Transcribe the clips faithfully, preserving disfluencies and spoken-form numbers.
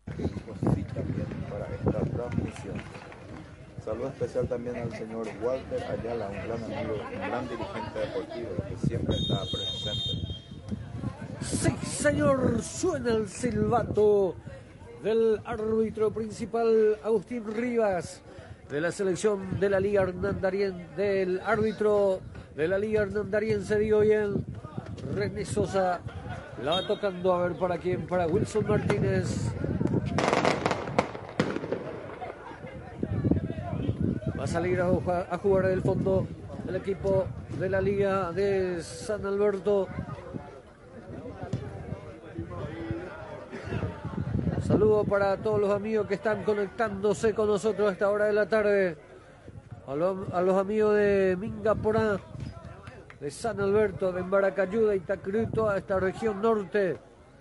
que dijo sí también para esta transmisión. Saludo especial también al señor Walter Ayala, un gran amigo, un gran dirigente deportivo que siempre está presente. Sí, señor, suena el silbato del árbitro principal Agustín Rivas de la selección de la Liga Hernandariense, del árbitro de la Liga Hernandariense, digo bien, René Sosa. La va tocando, a ver para quién, para Wilson Martínez. Va a salir a jugar, a jugar del fondo el equipo de la Liga de San Alberto. Saludo para todos los amigos que están conectándose con nosotros a esta hora de la tarde. A, lo, a los amigos de Mingaporá, de San Alberto, de Embaracayuda, Itacruto, a esta región norte.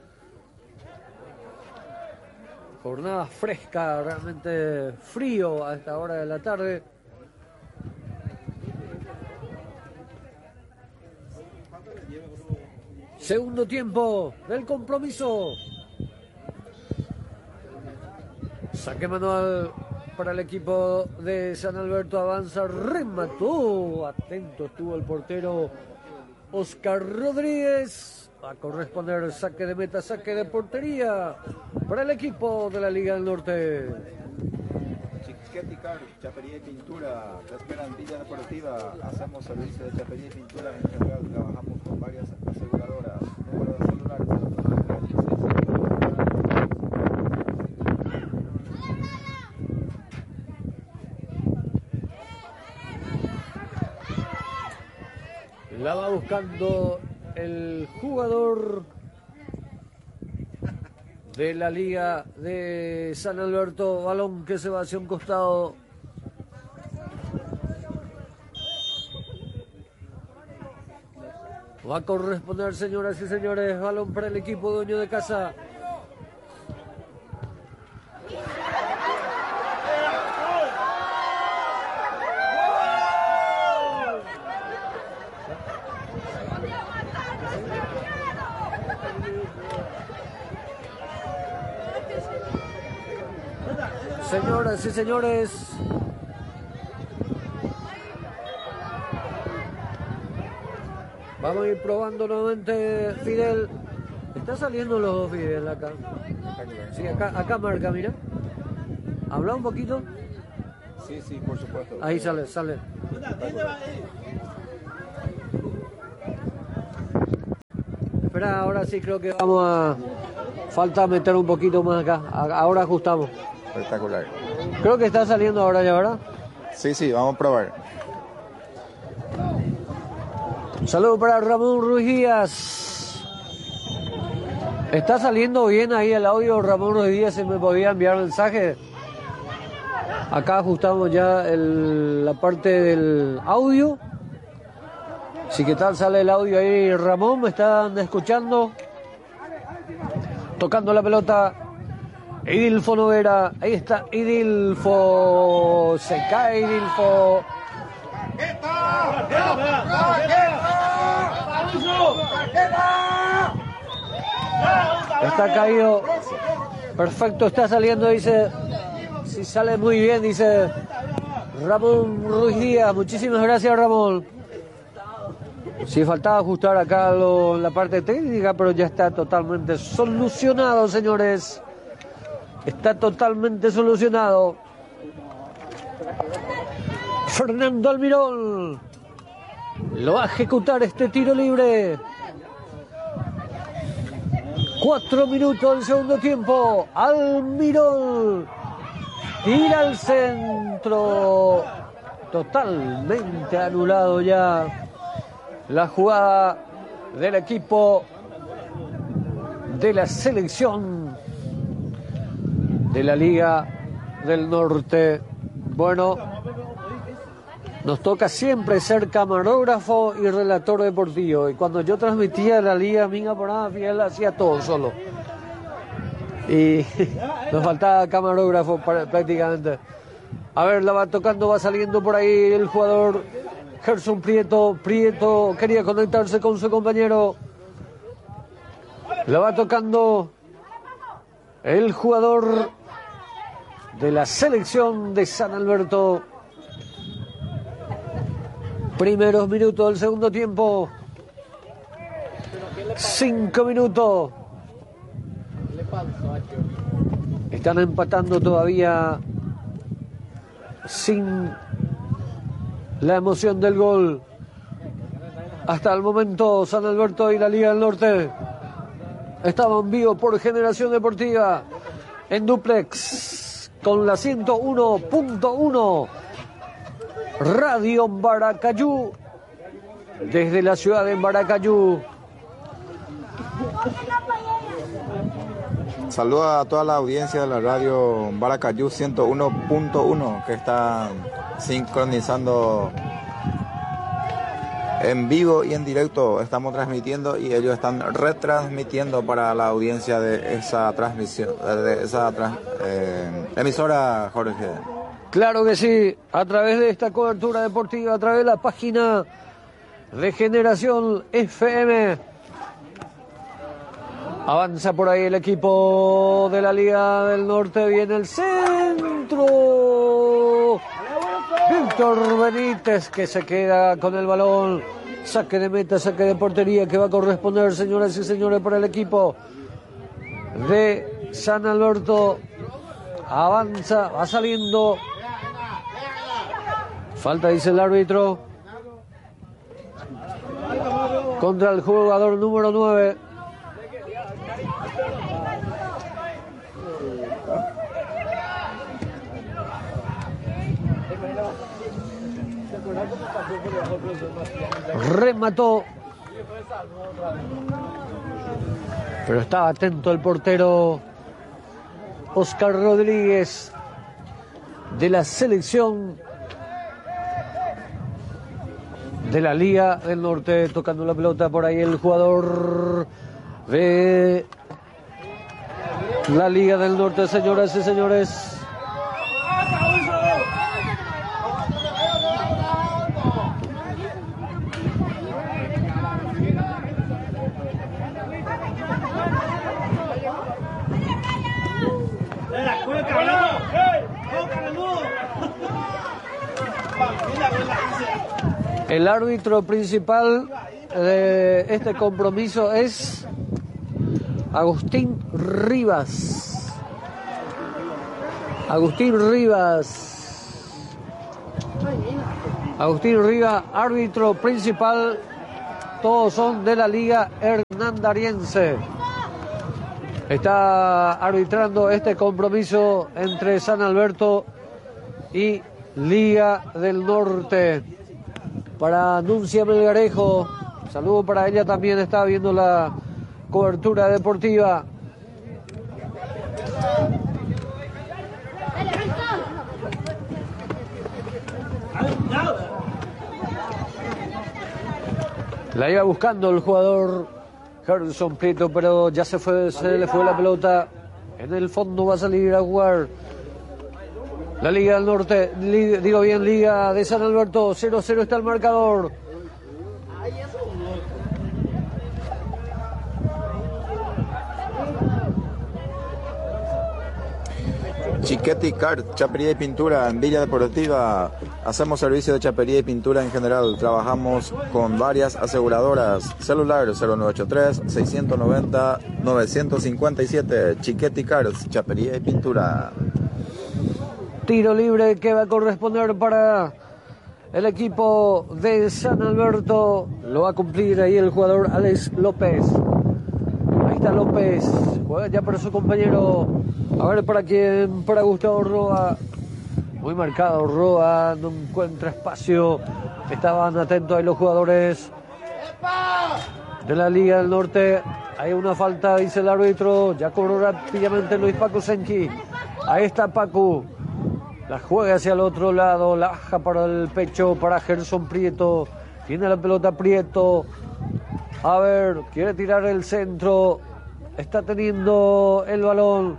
Jornada fresca, realmente frío a esta hora de la tarde. Segundo tiempo del compromiso. Saque manual para el equipo de San Alberto. Avanza, remató. Atento estuvo el portero Oscar Rodríguez. Va a corresponder saque de meta, saque de portería para el equipo de la Liga del Norte. Chiqueticar, chapería y pintura, la Esperantilla Deportiva. Hacemos servicio de chapería y pintura en general. Trabajamos con varias aseguradoras. Número de celular la va buscando el jugador de la Liga de San Alberto. Balón que se va hacia un costado. Va a corresponder, señoras y señores, balón para el equipo dueño de casa. Señoras y señores, vamos a ir probando nuevamente. Fidel, está saliendo los dos, Fidel, acá. Sí, acá, acá marca, mira. Habla un poquito. Sí, sí, por supuesto. Ahí sale, sale. Espera, ahora sí creo que vamos a... Falta meter un poquito más acá. Ahora ajustamos. Espectacular. Creo que está saliendo ahora ya, ¿verdad? Sí, sí, vamos a probar. Un saludo para Ramón Ruiz Díaz. ¿Está saliendo bien ahí el audio, Ramón Ruiz Díaz? ¿Se me podía enviar mensaje? Acá ajustamos ya el, la parte del audio. Sí, ¿qué tal sale el audio ahí, Ramón? ¿Me están escuchando? Tocando la pelota Idilfo Noguera. Ahí está Idilfo. Se cae Idilfo. Está caído. Perfecto, está saliendo, dice. Si sale muy bien, dice Ramón Ruiz Díaz. Muchísimas gracias, Ramón. Sí, faltaba ajustar acá lo, la parte técnica, pero ya está totalmente solucionado, señores. Está totalmente solucionado. Fernando Almirón lo va a ejecutar este tiro libre. Cuatro minutos del segundo tiempo. Almirón tira al centro. Totalmente anulado ya la jugada del equipo de la selección de la Liga del Norte. Bueno, nos toca siempre ser camarógrafo y relator deportivo. Y cuando yo transmitía la Liga Minga por nada, Fidel hacía todo solo. Y nos faltaba camarógrafo para, prácticamente. A ver, la va tocando, va saliendo por ahí el jugador Gerson Prieto. Prieto quería conectarse con su compañero. La va tocando el jugador de la selección de San Alberto. Primeros minutos del segundo tiempo. Cinco minutos. Están empatando todavía sin la emoción del gol. Hasta el momento San Alberto y la Liga del Norte estaban vivos por Generación Deportiva en duplex con la ciento uno punto uno Radio Baracayú desde la ciudad de Baracayú. Saluda a toda la audiencia de la radio Baracayú ciento uno punto uno que está sincronizando en vivo y en directo. Estamos transmitiendo y ellos están retransmitiendo para la audiencia de esa transmisión, de esa trans, eh, emisora, Jorge. Claro que sí, a través de esta cobertura deportiva, a través de la página de Generación F M. Avanza por ahí el equipo de la Liga del Norte, viene el centro. Víctor Benítez que se queda con el balón. Saque de meta, saque de portería que va a corresponder, señoras y señores, para el equipo de San Alberto. Avanza, va saliendo. Falta, dice el árbitro. Contra el jugador número nueve. Remató, pero estaba atento el portero Oscar Rodríguez de la selección de la Liga del Norte, tocando la pelota por ahí el jugador de la Liga del Norte, señoras y señores. El árbitro principal de este compromiso es Agustín Rivas. Agustín Rivas. Agustín Rivas, árbitro principal. Todos son de la Liga Hernandariense. Está arbitrando este compromiso entre San Alberto y Liga del Norte. Para Nuncia Melgarejo, saludo para ella también, está viendo la cobertura deportiva. La iba buscando el jugador Gerson Prieto, pero ya se fue, se le fue la pelota. En el fondo va a salir a jugar la Liga del Norte, Liga, digo bien, Liga de San Alberto. Cero cero está el marcador. Chiquetti Cart, chapería y pintura en Villa Deportiva. Hacemos servicio de chapería y pintura en general. Trabajamos con varias aseguradoras. Celular cero nueve ocho tres, seis nueve cero, nueve cinco siete. Chiquetti Cart, chapería y pintura. Tiro libre que va a corresponder para el equipo de San Alberto. Lo va a cumplir ahí el jugador Alex López. Ahí está López. Juega ya para su compañero. A ver para quién, para Gustavo Roa. Muy marcado Roa, no encuentra espacio. Estaban atentos ahí los jugadores de la Liga del Norte. Hay una falta, dice el árbitro. Ya cobró rápidamente Luis Paco Senki. Ahí está Paco. La juega hacia el otro lado, la baja para el pecho para Gerson Prieto. Tiene la pelota Prieto. A ver, quiere tirar el centro. Está teniendo el balón.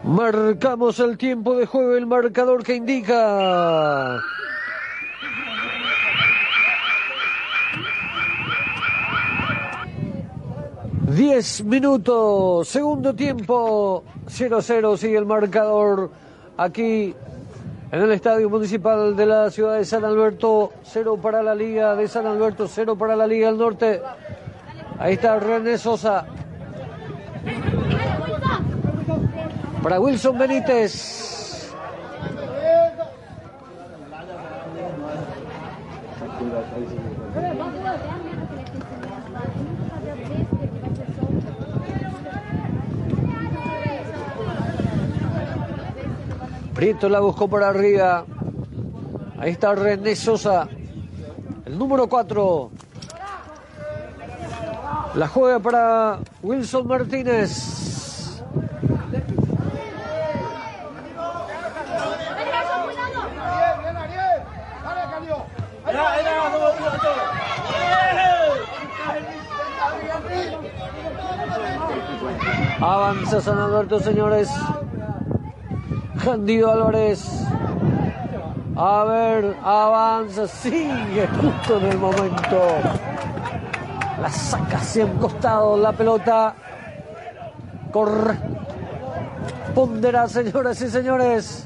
Marcamos el tiempo de juego, el marcador que indica diez minutos, segundo tiempo, cero a cero sigue el marcador aquí en el Estadio Municipal de la ciudad de San Alberto. Cero para la Liga de San Alberto, cero para la Liga del Norte. Ahí está René Sosa. Para Wilson Benítez. Prieto la buscó por arriba. Ahí está René Sosa, el número cuatro. La juega para Wilson Martínez. Avanza San Alberto, señores. Candido Álvarez. A ver, avanza, sigue justo en el momento. La saca hacia un costado la pelota. Corresponderá, señoras y señores.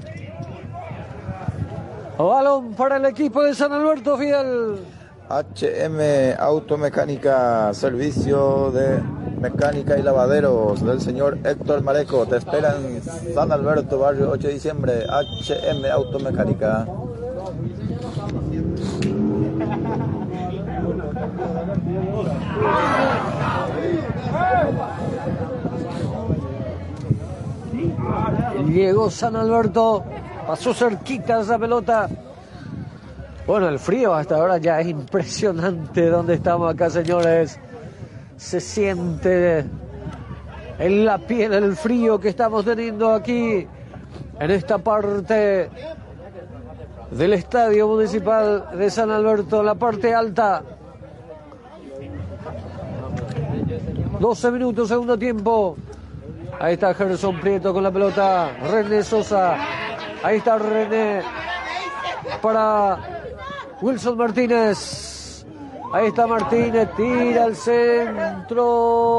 Balón para el equipo de San Alberto, Fidel. H M Automecánica, servicio de mecánica y lavaderos del señor Héctor Mareco. Te espera en San Alberto, barrio ocho de diciembre. H M Automecánica. Llegó San Alberto, pasó cerquita esa pelota. Bueno, el frío hasta ahora ya es impresionante donde estamos acá, señores. Se siente en la piel el frío que estamos teniendo aquí en esta parte del Estadio Municipal de San Alberto, la parte alta. doce minutos, segundo tiempo. Ahí está Gerson Prieto con la pelota. René Sosa. Ahí está René para Wilson Martínez. Ahí está Martínez, tira al centro.